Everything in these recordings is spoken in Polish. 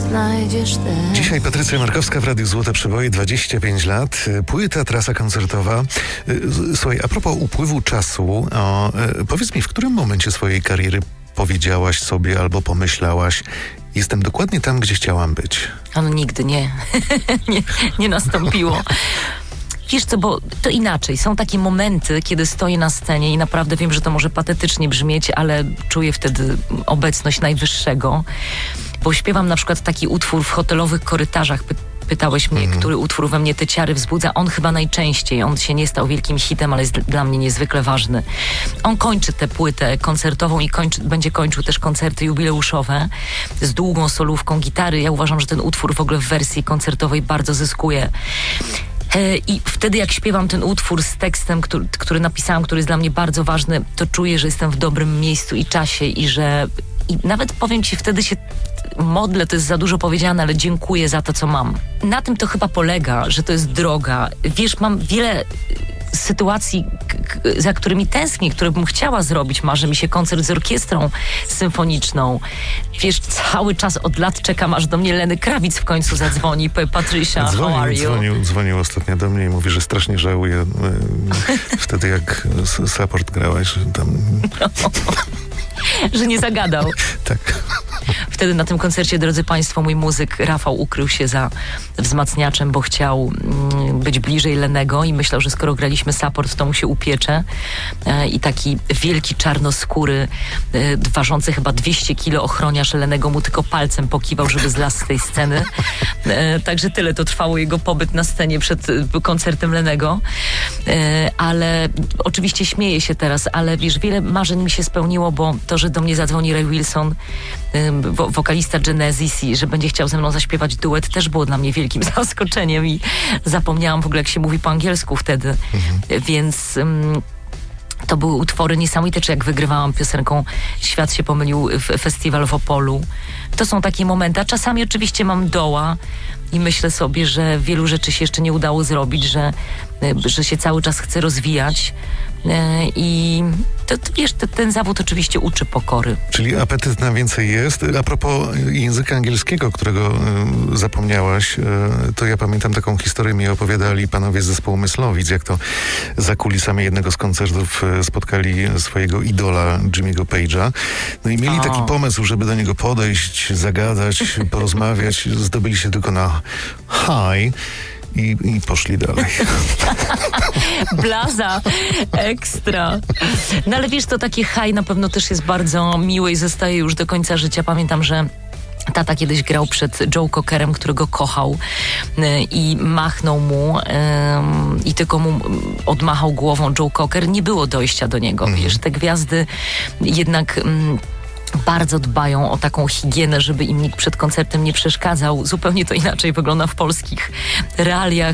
znajdziesz też. Dzisiaj Patrycja Markowska w Radiu Złote Przeboje, 25 lat, płyta, trasa koncertowa. Słuchaj, a propos upływu czasu, powiedz mi, w którym momencie swojej kariery powiedziałaś sobie albo pomyślałaś: jestem dokładnie tam, gdzie chciałam być? No nigdy nie. nie nastąpiło. Wiesz co, bo to inaczej. Są takie momenty, kiedy stoję na scenie i naprawdę wiem, że to może patetycznie brzmieć, ale czuję wtedy obecność Najwyższego. Bo śpiewam na przykład taki utwór w hotelowych korytarzach. Pytałeś mnie, który utwór we mnie te ciary wzbudza. On chyba najczęściej. On się nie stał wielkim hitem, ale jest dla mnie niezwykle ważny. On kończy tę płytę koncertową i będzie kończył też koncerty jubileuszowe z długą solówką gitary. Ja uważam, że ten utwór w ogóle w wersji koncertowej bardzo zyskuje. I wtedy jak śpiewam ten utwór z tekstem, który napisałam, który jest dla mnie bardzo ważny, to czuję, że jestem w dobrym miejscu i czasie i nawet powiem ci, wtedy się modlę, to jest za dużo powiedziane, ale dziękuję za to, co mam. Na tym to chyba polega, że to jest droga. Wiesz, mam wiele sytuacji, za którymi tęsknię, które bym chciała zrobić. Marzy mi się koncert z orkiestrą symfoniczną. Wiesz, cały czas od lat czekam, aż do mnie Lenny Kravitz w końcu zadzwoni. Patricia, how are you? Dzwonił ostatnio do mnie i mówi, że strasznie żałuje wtedy, jak support grałaś, że tam... że nie zagadał. Tak. Wtedy na tym koncercie, drodzy Państwo, mój muzyk Rafał ukrył się za wzmacniaczem, bo chciał być bliżej Lennego i myślał, że skoro graliśmy support, to mu się upiecze. I taki wielki czarnoskóry, ważący chyba 200 kilo ochroniarz Lennego mu tylko palcem pokiwał, żeby zlazł z tej sceny. Także tyle to trwało jego pobyt na scenie przed koncertem Lennego. Ale oczywiście śmieję się teraz, ale wiesz, wiele marzeń mi się spełniło, bo to, że do mnie zadzwoni Ray Wilson, wokalista Genesis, i że będzie chciał ze mną zaśpiewać duet, też było dla mnie wielkim zaskoczeniem i zapomniałam w ogóle, jak się mówi po angielsku wtedy. Więc to były utwory niesamowite, czy jak wygrywałam piosenką Świat się pomylił w festiwal w Opolu. To są takie momenty, a czasami oczywiście mam doła i myślę sobie, że wielu rzeczy się jeszcze nie udało zrobić, że się cały czas chcę rozwijać. I to wiesz, ten zawód oczywiście uczy pokory. Czyli apetyt na więcej jest. A propos języka angielskiego, którego zapomniałaś, to ja pamiętam taką historię, mi opowiadali panowie z zespołu Myslowic, jak to za kulisami jednego z koncertów spotkali swojego idola Jimmy'ego Page'a. No i mieli taki pomysł, żeby do niego podejść, zagadać, porozmawiać. Zdobyli się tylko na hi. I poszli dalej. Blaza, ekstra. No ale wiesz, to takie high na pewno też jest bardzo miłe i zostaje już do końca życia. Pamiętam, że tata kiedyś grał przed Joe Cockerem, którego kochał, i machnął mu i tylko mu odmachał głową Joe Cocker. Nie było dojścia do niego. Wiesz, te gwiazdy jednak... bardzo dbają o taką higienę, żeby im nikt przed koncertem nie przeszkadzał. Zupełnie to inaczej wygląda w polskich realiach,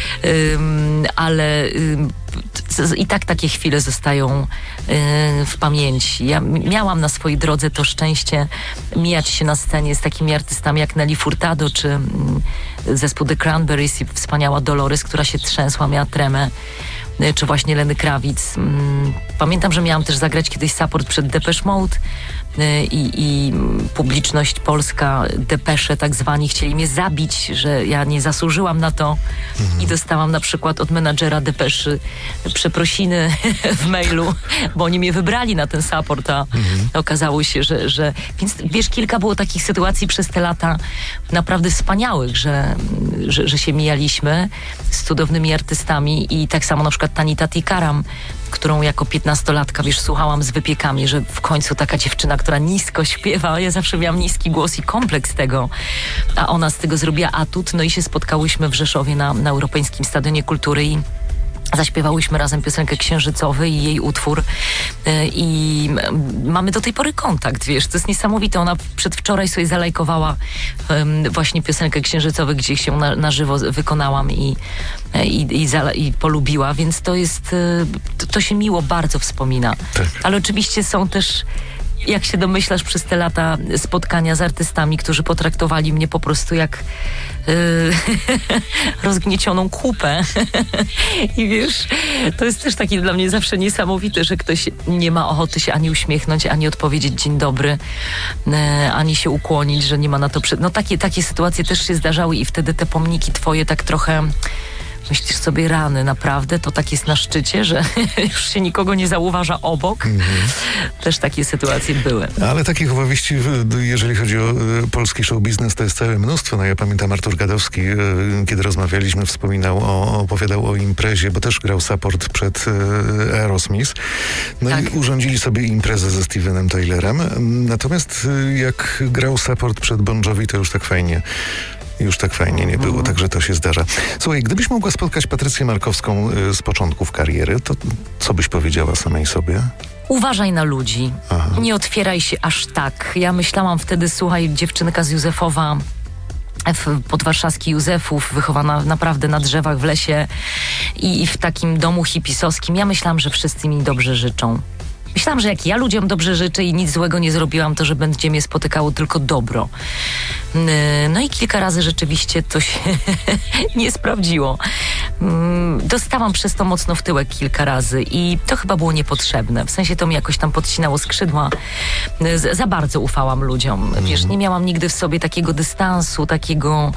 ale i tak takie chwile zostają w pamięci. Ja miałam na swojej drodze to szczęście mijać się na scenie z takimi artystami jak Nelly Furtado, czy zespół The Cranberries i wspaniała Dolores, która się trzęsła, miała tremę, czy właśnie Lenny Kravitz. Pamiętam, że miałam też zagrać kiedyś support przed Depeche Mode i publiczność polska, Depesze tak zwani, chcieli mnie zabić, że ja nie zasłużyłam na to i dostałam na przykład od menadżera Depeszy przeprosiny w mailu, bo oni mnie wybrali na ten support, a okazało się, że... Więc wiesz, kilka było takich sytuacji przez te lata naprawdę wspaniałych, że się mijaliśmy z cudownymi artystami i tak samo na przykład Tanita Tikaram, którą jako 15-latka, wiesz, słuchałam z wypiekami, że w końcu taka dziewczyna, która nisko śpiewa, ja zawsze miałam niski głos i kompleks tego, a ona z tego zrobiła atut, no i się spotkałyśmy w Rzeszowie na Europejskim Stadionie Kultury i zaśpiewałyśmy razem piosenkę Księżycowy i jej utwór i mamy do tej pory kontakt, wiesz, to jest niesamowite. Ona przedwczoraj sobie zalajkowała właśnie piosenkę Księżycowy, gdzie się na żywo wykonałam i polubiła, więc to jest, to się miło bardzo wspomina. Tak. Ale oczywiście są też jak się domyślasz, przez te lata spotkania z artystami, którzy potraktowali mnie po prostu jak rozgniecioną kupę. I wiesz, to jest też takie dla mnie zawsze niesamowite, że ktoś nie ma ochoty się ani uśmiechnąć, ani odpowiedzieć dzień dobry, ani się ukłonić, że nie ma na to... No takie sytuacje też się zdarzały i wtedy te pomniki twoje tak trochę... Myślisz sobie, rany, naprawdę? To tak jest na szczycie, że już się nikogo nie zauważa obok? Też takie sytuacje były. Ale takich opowieści, jeżeli chodzi o polski show biznes, to jest całe mnóstwo. No ja pamiętam, Artur Gadowski, kiedy rozmawialiśmy, opowiadał o imprezie, bo też grał support przed Aerosmith. No tak. I urządzili sobie imprezę ze Stevenem Tylerem. Natomiast jak grał support przed Bon Jovi, to już tak fajnie nie było, także to się zdarza. Słuchaj, gdybyś mogła spotkać Patrycję Markowską z początków kariery, to co byś powiedziała samej sobie? Uważaj na ludzi. Aha. Nie otwieraj się aż tak. Ja myślałam wtedy, słuchaj, dziewczynka z Józefowa, podwarszawski Józefów, wychowana naprawdę na drzewach w lesie i w takim domu hipisowskim. Ja myślałam, że wszyscy mi dobrze życzą. Myślałam, że jak ja ludziom dobrze życzę i nic złego nie zrobiłam, to że będzie mnie spotykało tylko dobro. No i kilka razy rzeczywiście to się nie sprawdziło. Dostałam przez to mocno w tyłek kilka razy i to chyba było niepotrzebne. W sensie to mi jakoś tam podcinało skrzydła. Za bardzo ufałam ludziom. Wiesz, nie miałam nigdy w sobie takiego dystansu, takiego...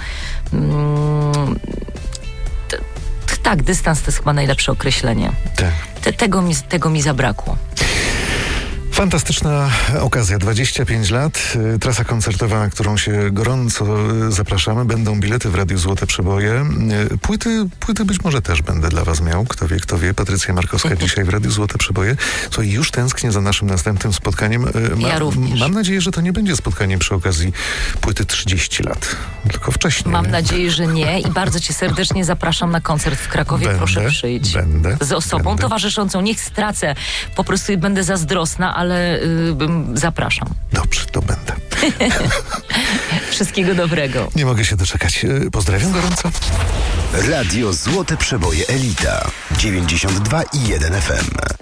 Tak, dystans to jest chyba najlepsze określenie. Tak. Tego mi zabrakło. Fantastyczna okazja. 25 lat. Trasa koncertowa, na którą się gorąco zapraszamy. Będą bilety w Radiu Złote Przeboje. Płyty być może też będę dla was miał. Kto wie. Patrycja Markowska dzisiaj w Radiu Złote Przeboje. Co już tęsknię za naszym następnym spotkaniem. Ja również. Mam nadzieję, że to nie będzie spotkanie przy okazji płyty 30 lat. Tylko wcześniej. Mam nadzieję, że nie. I bardzo cię serdecznie zapraszam na koncert w Krakowie. Proszę przyjść. Z osobą towarzyszącą. Niech stracę. Po prostu będę zazdrosna, ale zapraszam. Dobrze, to będę. Wszystkiego dobrego. Nie mogę się doczekać. Pozdrawiam gorąco. Radio Złote Przeboje Elita 92,1 FM.